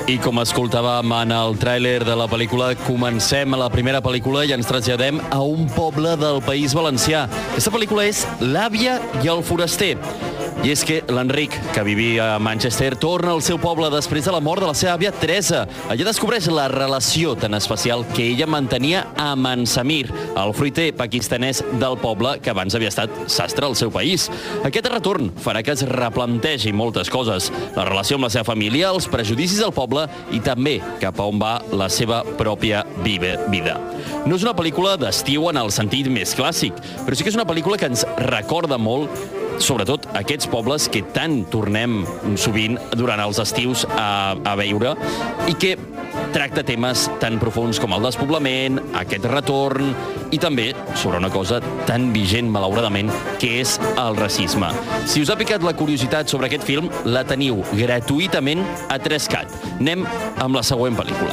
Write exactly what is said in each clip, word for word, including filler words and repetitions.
I com escoltàvem en el tràiler de la pel·lícula, comencem a la primera pel·lícula i ens traslladem a un poble del País Valencià. Aquesta pel·lícula és L'àvia i el foraster. I és que l'Enric, que vivia a Manchester, torna al seu poble després de la mort de la seva àvia Teresa. Allà descobreix la relació tan especial que ella mantenia amb en Samir, el fruiter pakistanès del poble que abans havia estat sastre al seu país. Aquest retorn farà que es replantegi moltes coses. La relació amb la seva família, els prejudicis del poble i també cap a on va la seva pròpia vida. No és una pel·lícula d'estiu en el sentit més clàssic, però sí que és una pel·lícula que ens recorda molt sobretot aquests pobles que tant tornem sovint durant els estius a, a veure i que tracta temes tan profuns com el despoblament, aquest retorn i també sobre una cosa tan vigent, malauradament, que és el racisme. Si us ha picat la curiositat sobre aquest film, la teniu gratuïtament a Trescat. Anem amb la següent pel·lícula.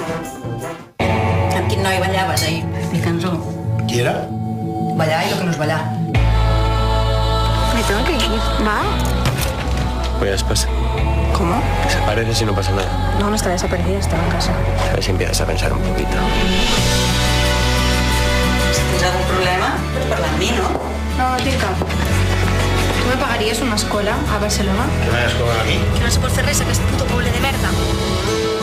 Amb quin noi ballaves ahir? Mi cançó. ¿Qui era? Ballar i lo que no és ballar. Me tengo que ir, ¿va? Pues ya después. ¿Cómo? Desapareces y no pasa nada. No, no está desaparecida, estaba en casa. A ver si empiezas a pensar un poquito. Si tens algun problema, pots parlar amb mi, no? No, no tinc cap. Tu me pagaries una escola a Barcelona? ¿Qué me has cobrado a mí? Que no se pot fer res, aquest puto poble de merda.